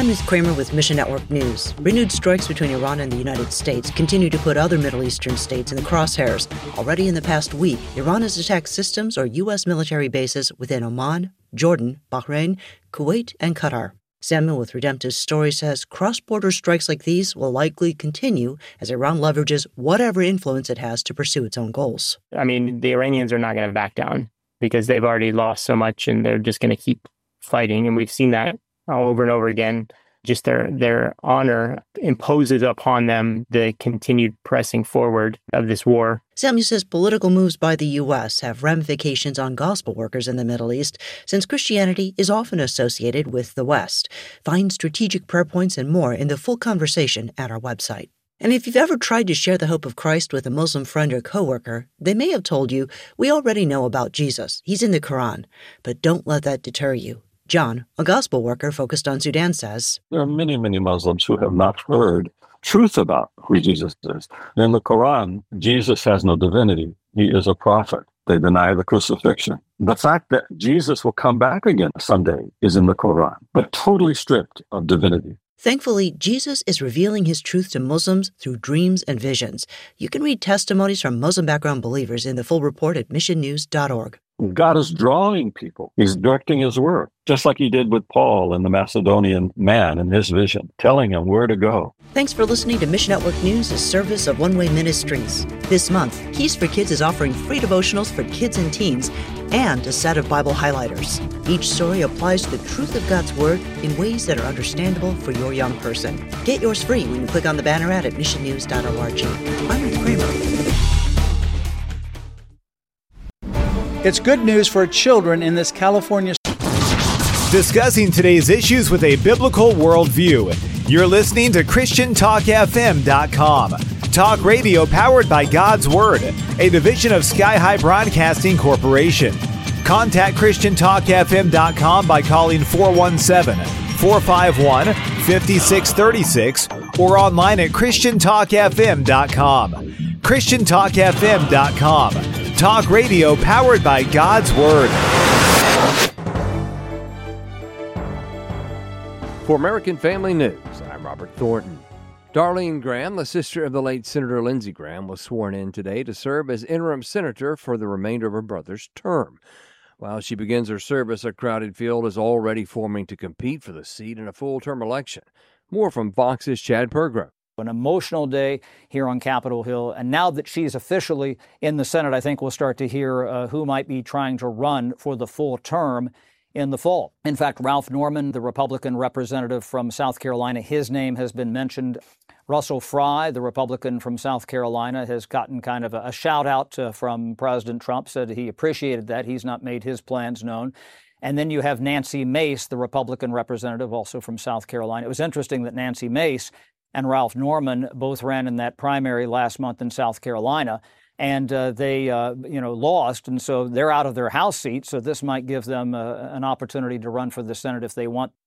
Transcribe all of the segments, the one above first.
I'm Ruth Kramer with Mission Network News. Renewed strikes between Iran and the United States continue to put other Middle Eastern states in the crosshairs. Already in the past week, Iran has attacked systems or U.S. military bases within Oman, Jordan, Bahrain, Kuwait, and Qatar. Samuel with Redemptive Story says cross-border strikes like these will likely continue as Iran leverages whatever influence it has to pursue its own goals. I mean, the Iranians are not going to back down because they've already lost so much and they're just going to keep fighting. And we've seen that over and over again. Just their honor imposes upon them the continued pressing forward of this war. Samuel says political moves by the U.S. have ramifications on gospel workers in the Middle East, since Christianity is often associated with the West. Find strategic prayer points and more in the full conversation at our website. And if you've ever tried to share the hope of Christ with a Muslim friend or coworker, they may have told you, "We already know about Jesus. He's in the Quran." But don't let that deter you. John, a gospel worker focused on Sudan, says, there are many, many Muslims who have not heard truth about who Jesus is. In the Quran, Jesus has no divinity. He is a prophet. They deny the crucifixion. The fact that Jesus will come back again someday is in the Quran, but totally stripped of divinity. Thankfully, Jesus is revealing his truth to Muslims through dreams and visions. You can read testimonies from Muslim background believers in the full report at missionnews.org. God is drawing people. He's directing his work, just like he did with Paul and the Macedonian man in his vision, telling him where to go. Thanks for listening to Mission Network News, a service of One Way Ministries. This month, Keys for Kids is offering free devotionals for kids and teens and a set of Bible highlighters. Each story applies the truth of God's Word in ways that are understandable for your young person. Get yours free when you click on the banner ad at missionnews.org. I'm Ruth Kramer. It's good news for children in this California. Discussing today's issues with a biblical worldview. You're listening to ChristianTalkFM.com. Talk radio powered by God's Word, a division of Sky High Broadcasting Corporation. Contact ChristianTalkFM.com by calling 417-451-5636 or online at ChristianTalkFM.com. ChristianTalkFM.com. Talk radio powered by God's Word. For American Family News, I'm Robert Thornton. Darlene Graham, the sister of the late Senator Lindsey Graham, was sworn in today to serve as interim senator for the remainder of her brother's term. While she begins her service, a crowded field is already forming to compete for the seat in a full-term election. More from Fox's Chad Pergram. An emotional day here on Capitol Hill. And now that she's officially in the Senate, I think we'll start to hear who might be trying to run for the full term in the fall. In fact, Ralph Norman, the Republican representative from South Carolina, his name has been mentioned. Russell Fry, the Republican from South Carolina, has gotten kind of a shout out from President Trump, said he appreciated that. He's not made his plans known. And then you have Nancy Mace, the Republican representative, also from South Carolina. It was interesting that Nancy Mace and Ralph Norman both ran in that primary last month in South Carolina, and they lost, and so they're out of their House seat, so this might give them an opportunity to run for the Senate if they want.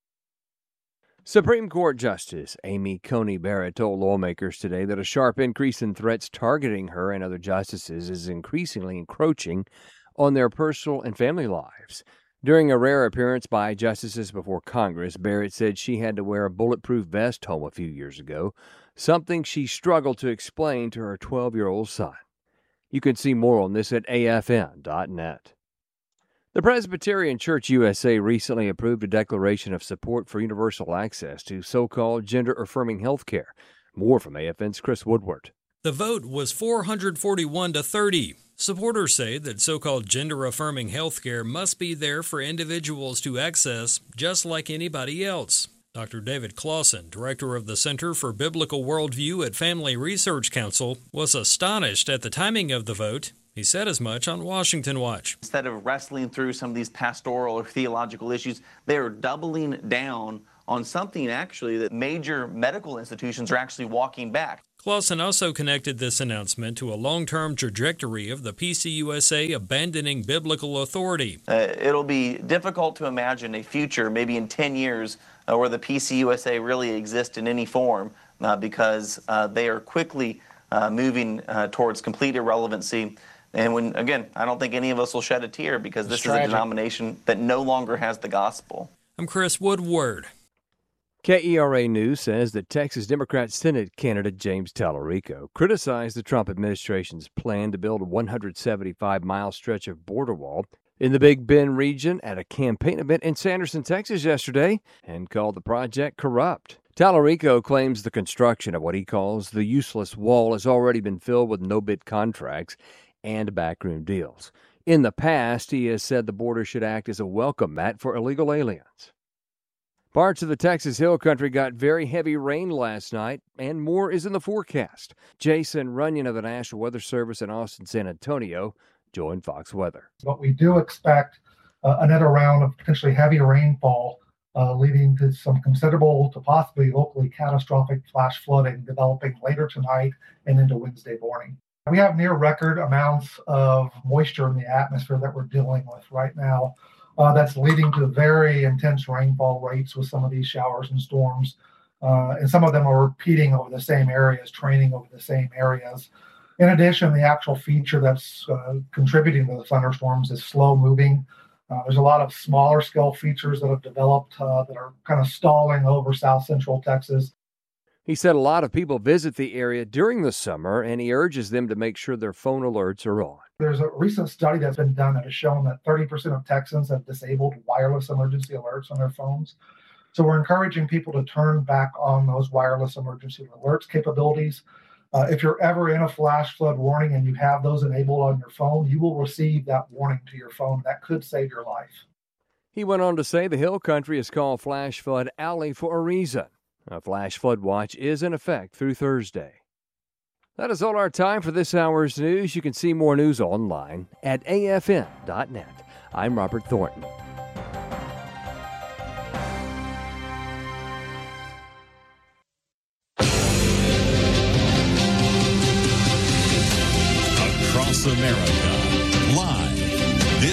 Supreme Court Justice Amy Coney Barrett told lawmakers today that a sharp increase in threats targeting her and other justices is increasingly encroaching on their personal and family lives. During a rare appearance by justices before Congress, Barrett said she had to wear a bulletproof vest home a few years ago, something she struggled to explain to her 12-year-old son. You can see more on this at afn.net. The Presbyterian Church USA recently approved a declaration of support for universal access to so-called gender-affirming health care. More from AFN's Chris Woodward. The vote was 441 to 30. Supporters say that so-called gender-affirming health care must be there for individuals to access just like anybody else. Dr. David Clausen, director of the Center for Biblical Worldview at Family Research Council, was astonished at the timing of the vote. He said as much on Washington Watch. Instead of wrestling through some of these pastoral or theological issues, they are doubling down on something actually that major medical institutions are actually walking back. Clausen also connected this announcement to a long-term trajectory of the PCUSA abandoning biblical authority. It'll be difficult to imagine a future, maybe in 10 years, where the PCUSA really exists in any form because they are quickly moving towards complete irrelevancy. And I don't think any of us will shed a tear because this is a denomination that no longer has the gospel. I'm Chris Woodward. KERA News says that Texas Democrat Senate candidate James Tallarico criticized the Trump administration's plan to build a 175-mile stretch of border wall in the Big Bend region at a campaign event in Sanderson, Texas yesterday, and called the project corrupt. Tallarico claims the construction of what he calls the useless wall has already been filled with no-bid contracts and backroom deals. In the past, he has said the border should act as a welcome mat for illegal aliens. Parts of the Texas Hill Country got very heavy rain last night, and more is in the forecast. Jason Runyon of the National Weather Service in Austin, San Antonio, joined Fox Weather. But we do expect another round of potentially heavy rainfall, leading to some considerable to possibly locally catastrophic flash flooding developing later tonight and into Wednesday morning. We have near record amounts of moisture in the atmosphere that we're dealing with right now. That's leading to very intense rainfall rates with some of these showers and storms. And some of them are repeating over the same areas, training over the same areas. In addition, the actual feature that's contributing to the thunderstorms is slow moving. There's a lot of smaller scale features that have developed that are kind of stalling over south central Texas. He said a lot of people visit the area during the summer, and he urges them to make sure their phone alerts are on. There's a recent study that's been done that has shown that 30% of Texans have disabled wireless emergency alerts on their phones. So we're encouraging people to turn back on those wireless emergency alerts capabilities. If you're ever in a flash flood warning and you have those enabled on your phone, you will receive that warning to your phone. That could save your life. He went on to say the Hill Country is called Flash Flood Alley for a reason. A flash flood watch is in effect through Thursday. That is all our time for this hour's news. You can see more news online at afn.net. I'm Robert Thornton. Across America, live